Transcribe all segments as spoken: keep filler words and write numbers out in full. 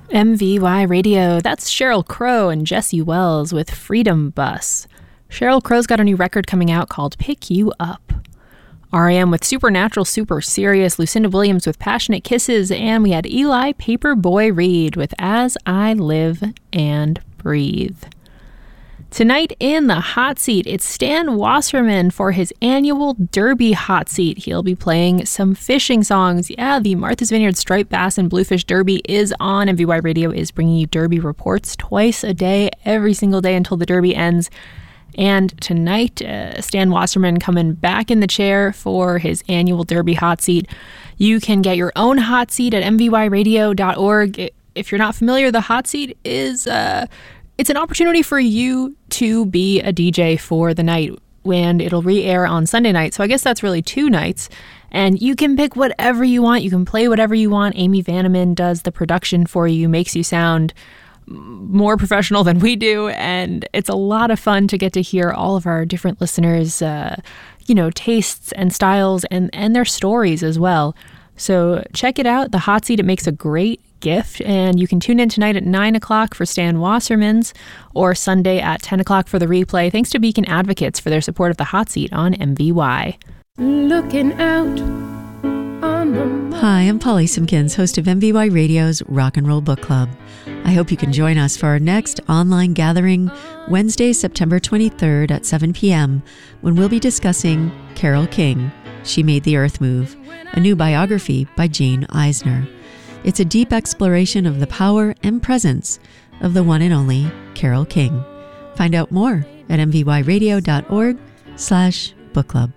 M V Y Radio, that's Sheryl Crow and Jesse Wells with Freedom Bus. Sheryl Crow's got a new record coming out called Pick You Up. R E M with Supernatural Super Serious, Lucinda Williams with Passionate Kisses, and we had Eli Paperboy Reed with As I Live and Breathe. Tonight in the hot seat, it's Stan Wasserman for his annual Derby hot seat. He'll be playing some fishing songs. Yeah, the Martha's Vineyard Striped Bass and Bluefish Derby is on. M V Y Radio is bringing you Derby reports twice a day, every single day until the Derby ends. And tonight, uh, Stan Wasserman coming back in the chair for his annual Derby hot seat. You can get your own hot seat at m v y radio dot org. If you're not familiar, the hot seat is... Uh, It's an opportunity for you to be a D J for the night, and it'll re-air on Sunday night. So I guess that's really two nights. And you can pick whatever you want. You can play whatever you want. Amy Vanneman does the production for you, makes you sound more professional than we do. And it's a lot of fun to get to hear all of our different listeners, uh, you know, tastes and styles and, and their stories as well. So check it out. The hot seat, it makes a great gift, and you can tune in tonight at nine o'clock for Stan Wasserman's or Sunday at ten o'clock for the replay. Thanks to Beacon Advocates for their support of the hot seat on M V Y. Looking out on the... Hi, I'm Polly Simpkins, host of M V Y Radio's Rock and Roll Book Club. I hope you can join us for our next online gathering Wednesday, September twenty-third at seven p.m. when we'll be discussing Carole King, She Made the Earth Move, a new biography by Jane Eisner. It's a deep exploration of the power and presence of the one and only Carole King. Find out more at m v y radio dot org slash book club.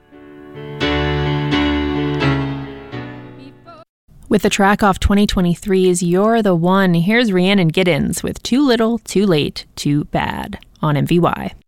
With the track off twenty twenty-three's You're the One, here's Rhiannon Giddens with Too Little, Too Late, Too Bad on M V Y.